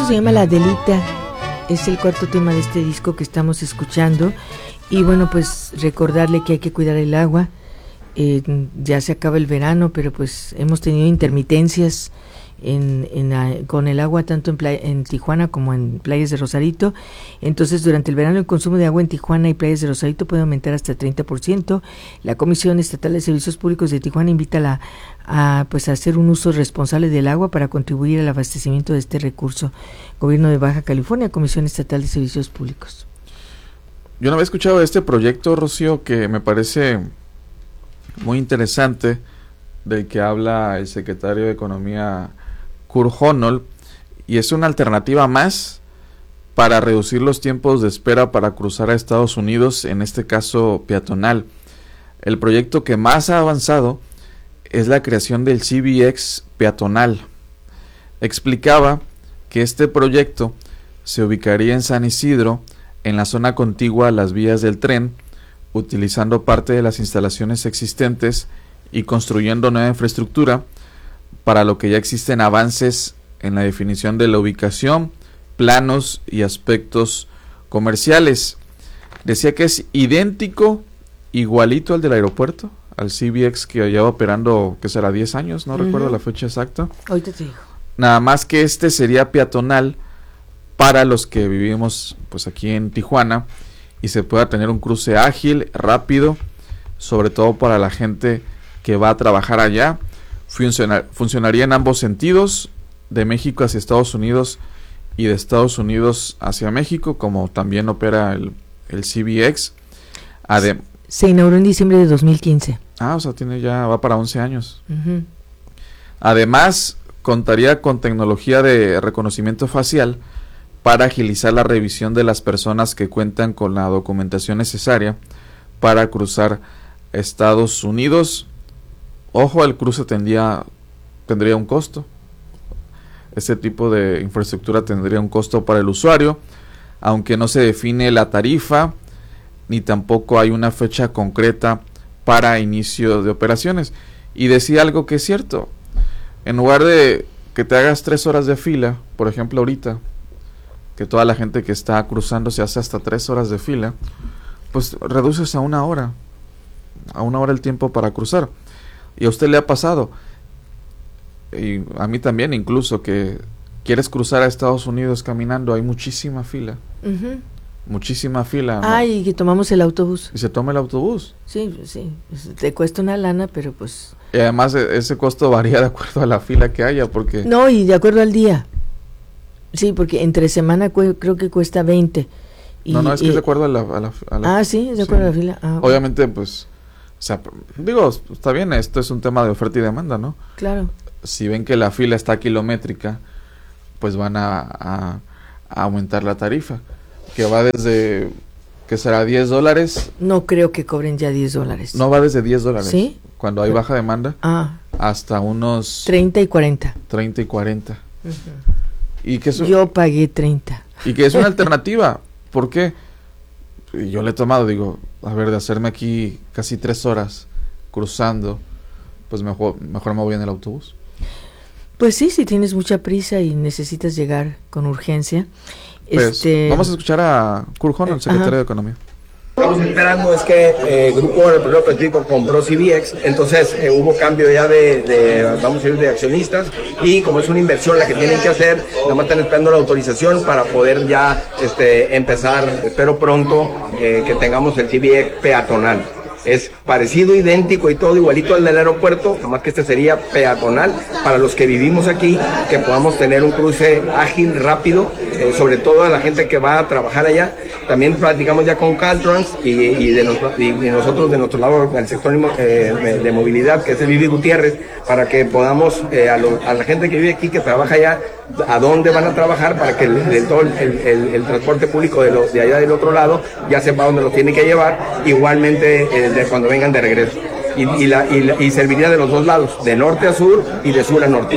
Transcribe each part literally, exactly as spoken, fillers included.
Esto se llama La Adelita, es el cuarto tema de este disco que estamos escuchando. Y bueno, pues recordarle que hay que cuidar el agua. Eh, ya se acaba el verano, pero pues hemos tenido intermitencias en, en, con el agua tanto en, playa, en Tijuana como en playas de Rosarito. Entonces, durante el verano el consumo de agua en Tijuana y playas de Rosarito puede aumentar hasta el treinta por ciento. La Comisión Estatal de Servicios Públicos de Tijuana invita a, la, a, pues, a hacer un uso responsable del agua para contribuir al abastecimiento de este recurso. Gobierno de Baja California, Comisión Estatal de Servicios Públicos. Yo no había escuchado de este proyecto, Rocío, que me parece muy interesante, del que habla el secretario de Economía Kurt Honold, y es una alternativa más para reducir los tiempos de espera para cruzar a Estados Unidos, en este caso peatonal. El proyecto que más ha avanzado es la creación del C B X peatonal. Explicaba que este proyecto se ubicaría en San Isidro, en la zona contigua a las vías del tren, utilizando parte de las instalaciones existentes y construyendo nueva infraestructura, para lo que ya existen avances en la definición de la ubicación, planos y aspectos comerciales. Decía que es idéntico, igualito al del aeropuerto, al C B X que lleva operando, que será diez años, no uh-huh. recuerdo la fecha exacta. Ahorita te digo. Nada más que este sería peatonal para los que vivimos pues aquí en Tijuana, y se pueda tener un cruce ágil, rápido, sobre todo para la gente que va a trabajar allá. Funcionar, funcionaría en ambos sentidos, de México hacia Estados Unidos y de Estados Unidos hacia México, como también opera el, el C B X. Adem- se inauguró en diciembre de dos mil quince. Ah, o sea, tiene ya, va para once años. Uh-huh. Además, contaría con tecnología de reconocimiento facial para agilizar la revisión de las personas que cuentan con la documentación necesaria para cruzar Estados Unidos. Ojo, el cruce tendría, tendría un costo. Este tipo de infraestructura tendría un costo para el usuario, aunque no se define la tarifa, ni tampoco hay una fecha concreta para inicio de operaciones. Y decía algo que es cierto. En lugar de que te hagas tres horas de fila, por ejemplo ahorita, que toda la gente que está cruzando se hace hasta tres horas de fila, pues reduces a una hora, a una hora el tiempo para cruzar. Y a usted le ha pasado, y a mí también incluso, que quieres cruzar a Estados Unidos caminando, hay muchísima fila, uh-huh. muchísima fila, ¿no? Ah, y que tomamos el autobús. Y se toma el autobús. Sí, sí, te cuesta una lana, pero pues... Y además ese costo varía de acuerdo a la fila que haya, porque... No, y de acuerdo al día. Sí, porque entre semana cu- creo que cuesta veinte. Y, no, no, es que y, es de acuerdo a la, a la, a la... Ah, sí, es de acuerdo sí. a la fila. Ah, obviamente, pues, o sea, digo, está bien, esto es un tema de oferta y demanda, ¿no? Claro. Si ven que la fila está kilométrica, pues van a, a, a aumentar la tarifa, que va desde, que será diez dólares. No creo que cobren ya diez dólares. No, va desde diez dólares. ¿Sí? Cuando hay baja demanda, ah. hasta unos... treinta y cuarenta. treinta y cuarenta. Uh-huh. Y que eso, yo pagué treinta. Y que es una alternativa. ¿Por qué? Y yo le he tomado, digo, a ver, de hacerme aquí casi tres horas cruzando, pues mejor, mejor me voy en el autobús. Pues sí, si tienes mucha prisa y necesitas llegar con urgencia. Pues, este... vamos a escuchar a Kurt Honold, el secretario Ajá. de Economía. Estamos esperando es que eh, el grupo del Partido Político compró C B X, entonces eh, hubo cambio ya de, de, vamos a ir de accionistas, y como es una inversión la que tienen que hacer, nada más están esperando la autorización para poder ya este, empezar, espero pronto eh, que tengamos el C B X peatonal. Es parecido, idéntico y todo igualito al del aeropuerto, nomás que este sería peatonal para los que vivimos aquí, que podamos tener un cruce ágil, rápido, eh, sobre todo a la gente que va a trabajar allá. También platicamos ya con Caltrans y, y, de, nos, y, y nosotros de nuestro lado, el sector eh, de movilidad, que es el Vivi Gutiérrez, para que podamos, eh, a, lo, a la gente que vive aquí, que trabaja allá, a dónde van a trabajar, para que el, el, todo el, el, el transporte público de, los, de allá del otro lado ya sepa dónde lo tiene que llevar, igualmente eh, de cuando vengan de regreso. Y, y, la, y, la, y serviría de los dos lados, de norte a sur y de sur a norte.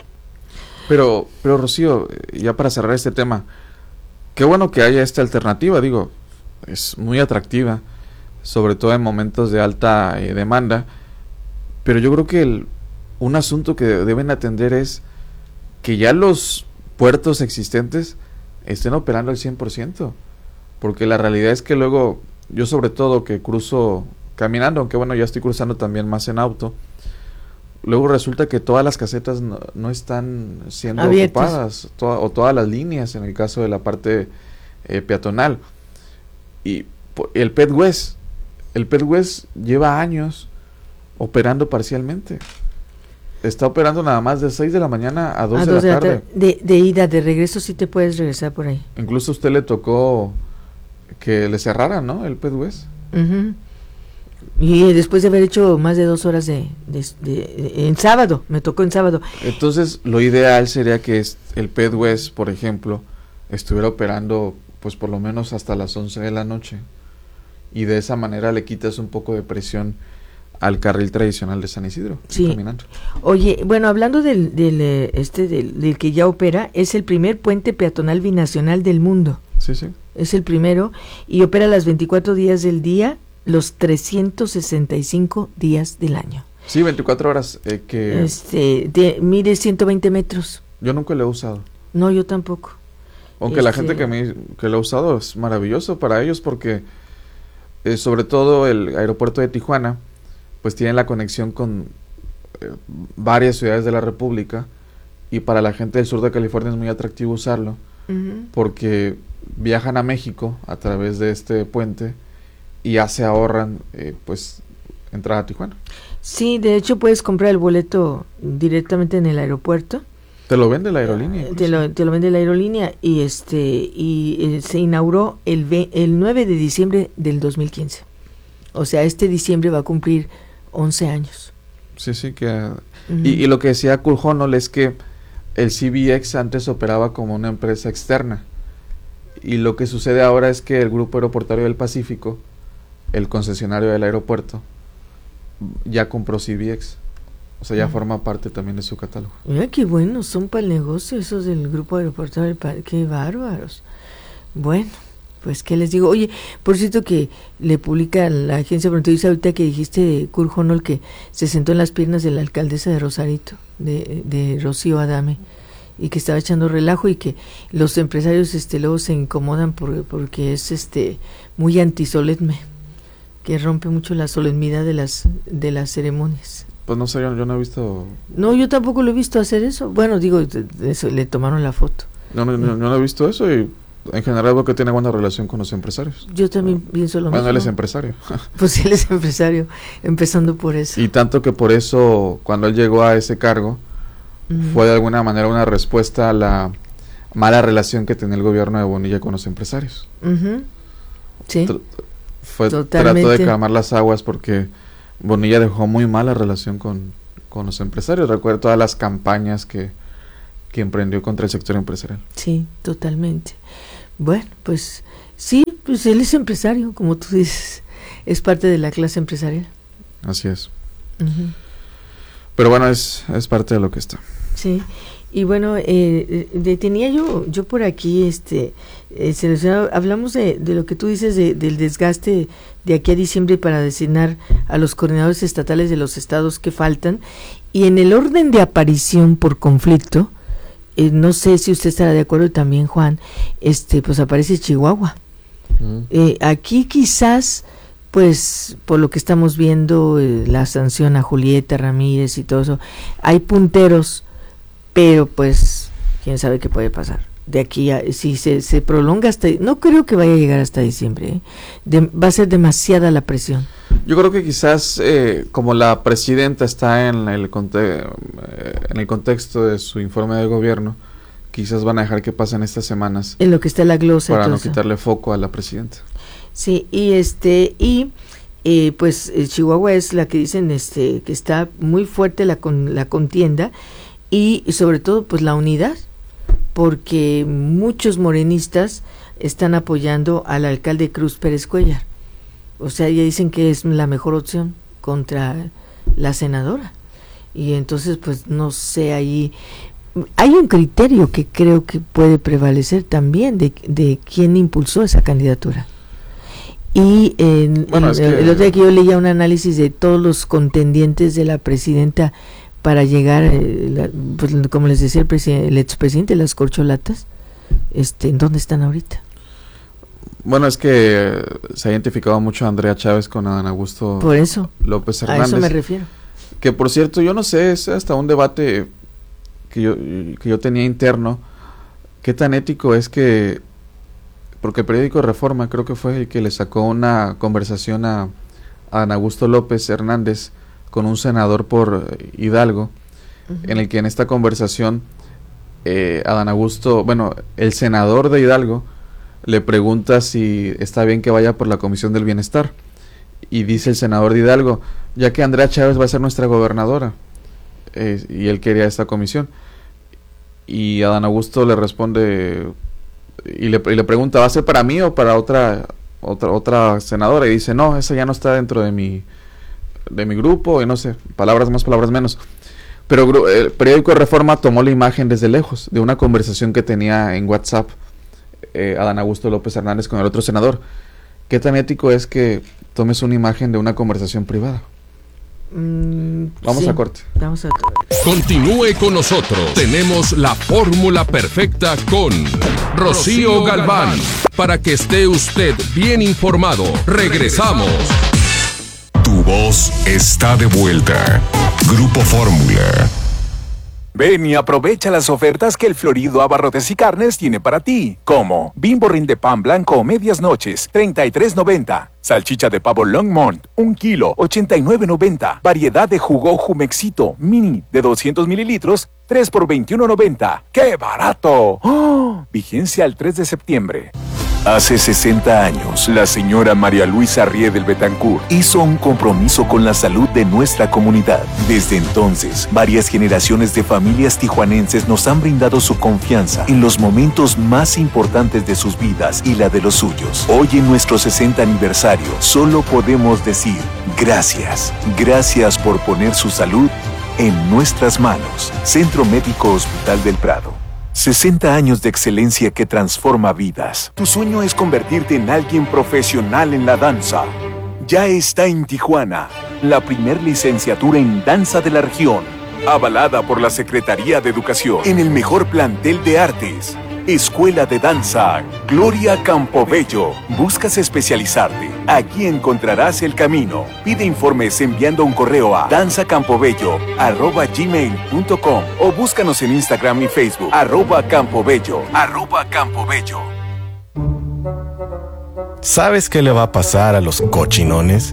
Pero, pero Rocío, ya para cerrar este tema, qué bueno que haya esta alternativa, digo, es muy atractiva, sobre todo en momentos de alta eh, demanda, pero yo creo que el, un asunto que deben atender es que ya los puertos existentes estén operando al cien por ciento, porque la realidad es que luego, yo sobre todo que cruzo caminando, aunque bueno, ya estoy cruzando también más en auto, luego resulta que todas las casetas no, no están siendo abiertas, ocupadas, to- o todas las líneas en el caso de la parte eh, peatonal. Y el Petwest, el Petwest lleva años operando parcialmente. Está operando nada más de seis de la mañana a dos de la tarde. De, de ida, de regreso sí te puedes regresar por ahí. Incluso a usted le tocó que le cerraran, ¿no? El Petwest. Uh-huh. Y después de haber hecho más de dos horas de, de, de, de en sábado, me tocó en sábado. Entonces, lo ideal sería que el Petwest, por ejemplo, estuviera operando pues por lo menos hasta las once de la noche. Y de esa manera le quitas un poco de presión al carril tradicional de San Isidro. Sí. Caminando. Oye, bueno, hablando del, del este del, del que ya opera, es el primer puente peatonal binacional del mundo. Sí, sí. Es el primero y opera las veinticuatro días del día, los trescientos sesenta y cinco días del año. Sí, veinticuatro horas. Eh, que este, de, mide ciento veinte metros. Yo nunca lo he usado. No, yo tampoco. Aunque este... la gente que, me, que lo ha usado es maravilloso para ellos porque, eh, sobre todo el aeropuerto de Tijuana, pues tienen la conexión con eh, varias ciudades de la República, y para la gente del sur de California es muy atractivo usarlo, uh-huh. porque viajan a México a través de este puente y ya se ahorran eh, pues entrar a Tijuana. Sí, de hecho puedes comprar el boleto directamente en el aeropuerto. Te lo vende la aerolínea. Te lo, te lo vende la aerolínea y este y eh, se inauguró el, ve, el nueve de diciembre del dos mil quince. O sea, este diciembre va a cumplir once años. Sí, sí, que... Uh-huh. Y, y lo que decía Kurt Honnold es que el C B X antes operaba como una empresa externa. Y lo que sucede ahora es que el Grupo Aeroportuario del Pacífico, el concesionario del aeropuerto, ya compró C B X. O sea, ya uh-huh. forma parte también de su catálogo. Mira qué buenos son para el negocio esos del Grupo Aeroportuario del Pacífico. Qué bárbaros. Bueno, pues qué les digo. Oye, por cierto que le publica la agencia fronteriza ahorita que dijiste de Kurt Honnold que se sentó en las piernas de la alcaldesa de Rosarito, de, de Rocío Adame, y que estaba echando relajo y que los empresarios este luego se incomodan por, porque es este muy antisolemne, que rompe mucho la solemnidad de las de las ceremonias. Pues no sé, yo, yo no he visto... No, yo tampoco lo he visto hacer eso. Bueno, digo, eso, le tomaron la foto. No, no, no, no he visto eso y en general veo que tiene buena relación con los empresarios. Yo también uh, pienso lo bueno, mismo. Bueno, él es empresario. Pues él es empresario, empezando por eso. Y tanto que por eso, cuando él llegó a ese cargo, uh-huh. fue de alguna manera una respuesta a la mala relación que tenía el gobierno de Bonilla con los empresarios. Uh-huh. Sí, Tr- fue totalmente. Trató de calmar las aguas porque Bonilla dejó muy mala relación con, con los empresarios. Recuerdo todas las campañas que, que emprendió contra el sector empresarial. Sí, totalmente. Bueno, pues sí, pues él es empresario, como tú dices, es parte de la clase empresarial. Así es. Uh-huh. Pero bueno, es, es parte de lo que está. Sí, y bueno, eh, de, tenía yo yo por aquí, este, eh, seleccionado, hablamos de, de lo que tú dices, de, del desgaste de aquí a diciembre para designar a los coordinadores estatales de los estados que faltan, y en el orden de aparición por conflicto, Eh, no sé si usted estará de acuerdo también, Juan, este pues aparece Chihuahua. Mm. Eh, aquí quizás, pues por lo que estamos viendo, eh, la sanción a Julieta Ramírez y todo eso, hay punteros, pero pues quién sabe qué puede pasar. De aquí a, si se, se prolonga hasta, no creo que vaya a llegar hasta diciembre, ¿eh? de, va a ser demasiada la presión. Yo creo que quizás eh, como la presidenta está en el, conte- en el contexto de su informe de gobierno, quizás van a dejar que pasen estas semanas en lo que está la glosa para no quitarle foco a la presidenta. Sí, y este y eh, pues eh, Chihuahua es la que dicen este que está muy fuerte la con, la contienda y, y sobre todo pues la unidad, porque muchos morenistas están apoyando al alcalde Cruz Pérez Cuellar. O sea, ya dicen que es la mejor opción contra la senadora. Y entonces, pues, no sé, ahí hay un criterio que creo que puede prevalecer también de, de quién impulsó esa candidatura. Y en, bueno, en, es que... el otro día que yo leía un análisis de todos los contendientes de la presidenta para llegar, eh, la, pues, como les decía el, presidente, el expresidente, las corcholatas, este, ¿en dónde están ahorita? Bueno, es que se ha identificado mucho a Andrea Chávez con Adán Augusto por eso, López Hernández. A eso me refiero. Que por cierto, yo no sé, es hasta un debate que yo, que yo tenía interno, qué tan ético es que, porque el periódico Reforma creo que fue el que le sacó una conversación a, a Adán Augusto López Hernández con un senador por Hidalgo, uh-huh. en el que en esta conversación eh, Adán Augusto, bueno, el senador de Hidalgo le pregunta si está bien que vaya por la Comisión del Bienestar, y dice el senador de Hidalgo, ya que Andrea Chávez va a ser nuestra gobernadora, eh, y él quería esta comisión, y Adán Augusto le responde y le, y le pregunta, ¿va a ser para mí o para otra otra otra senadora? Y dice, no, esa ya no está dentro de mi de mi grupo, y no sé, palabras más, palabras menos. Pero el periódico Reforma tomó la imagen desde lejos de una conversación que tenía en WhatsApp eh, Adán Augusto López Hernández con el otro senador. ¿Qué tan ético es que tomes una imagen de una conversación privada? Mm, Vamos sí. a corte. Vamos a... Continúe con nosotros. Tenemos la fórmula perfecta con Rocío Galván. Para que esté usted bien informado. Regresamos. Tu voz está de vuelta. Grupo Fórmula. Ven y aprovecha las ofertas que el Florido Abarrotes y Carnes tiene para ti, como Bimbo Rin de pan blanco o medias noches, treinta y tres noventa. Salchicha de pavo Longmont, un kilo, ochenta y nueve noventa. Variedad de jugo Jumexito Mini de doscientos mililitros, tres por veintiuno noventa. ¡Qué barato! ¡Oh! Vigencia al tres de septiembre. Hace sesenta años, la señora María Luisa Riedel Betancourt hizo un compromiso con la salud de nuestra comunidad. Desde entonces, varias generaciones de familias tijuanenses nos han brindado su confianza en los momentos más importantes de sus vidas y la de los suyos. Hoy, en nuestro sesenta aniversario, solo podemos decir gracias. Gracias por poner su salud en nuestras manos. Centro Médico Hospital del Prado. sesenta años de excelencia que transforma vidas. Tu sueño es convertirte en alguien profesional en la danza. Ya está en Tijuana, la primer licenciatura en danza de la región, avalada por la Secretaría de Educación, en el mejor plantel de artes. Escuela de Danza Gloria Campobello. ¿Buscas especializarte? Aquí encontrarás el camino. Pide informes enviando un correo a danzacampobello arroba gmail punto com o búscanos en Instagram y Facebook arroba campobello arroba campobello. ¿Sabes qué le va a pasar a los cochinones?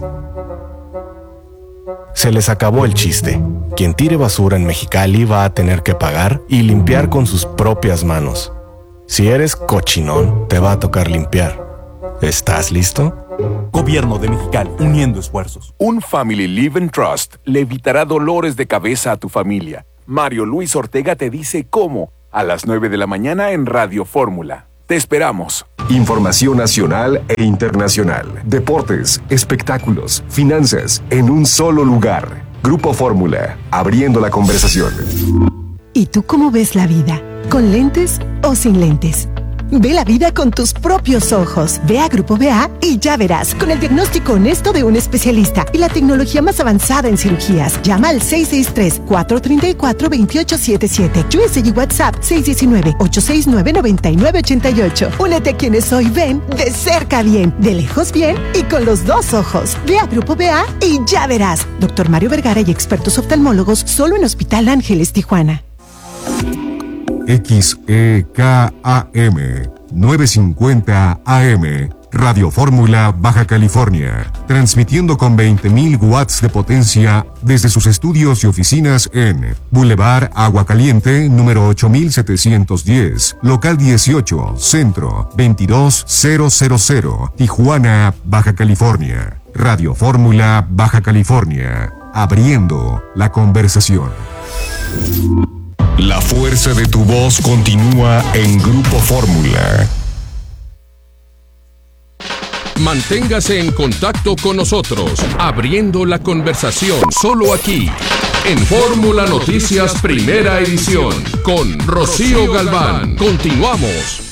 Se les acabó el chiste. Quien tire basura en Mexicali va a tener que pagar y limpiar con sus propias manos. Si eres cochinón, te va a tocar limpiar. ¿Estás listo? Gobierno de Mexicali, uniendo esfuerzos. Un Family Live and Trust le evitará dolores de cabeza a tu familia. Mario Luis Ortega te dice cómo, a las nueve de la mañana en Radio Fórmula. Te esperamos. Información nacional e internacional. Deportes, espectáculos, finanzas, en un solo lugar. Grupo Fórmula, abriendo la conversación. ¿Y tú cómo ves la vida? ¿Con lentes o sin lentes? Ve la vida con tus propios ojos. Ve a Grupo B A y ya verás, con el diagnóstico honesto de un especialista y la tecnología más avanzada en cirugías. Llama al seis seis tres, cuatro tres cuatro, dos ocho siete siete. U S y WhatsApp seis uno nueve, ocho seis nueve, nueve nueve ocho ocho. Únete a quienes hoy ven de cerca bien, de lejos bien y con los dos ojos. Ve a Grupo B A y ya verás. Doctor Mario Vergara y expertos oftalmólogos solo en Hospital Ángeles, Tijuana. X E K A M novecientos cincuenta A M Radio Fórmula Baja California, transmitiendo con veinte mil watts de potencia desde sus estudios y oficinas en Boulevard Agua Caliente, número ocho mil setecientos diez, local dieciocho, centro veintidós mil, Tijuana, Baja California. Radio Fórmula Baja California, abriendo la conversación. La fuerza de tu voz continúa en Grupo Fórmula. Manténgase en contacto con nosotros, abriendo la conversación solo aquí, en Fórmula Noticias Primera Edición, con Rocío Galván. Continuamos.